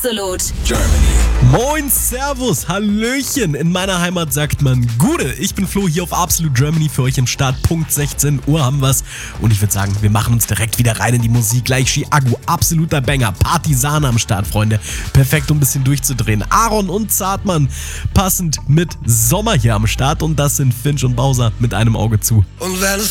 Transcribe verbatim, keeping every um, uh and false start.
Absolut Germany. Moin, Servus, Hallöchen. In meiner Heimat sagt man Gude. Ich bin Flo hier auf Absolut Germany für euch im Start. Punkt sechzehn Uhr haben wir's. Und ich würde sagen, wir machen uns direkt wieder rein in die Musik. Gleich Chiago, absoluter Banger. Partisane am Start, Freunde. Perfekt, um ein bisschen durchzudrehen. Aaron und Zartmann passend mit Sommer hier am Start. Und das sind Finch und Bowser mit einem Auge zu. Und wenn es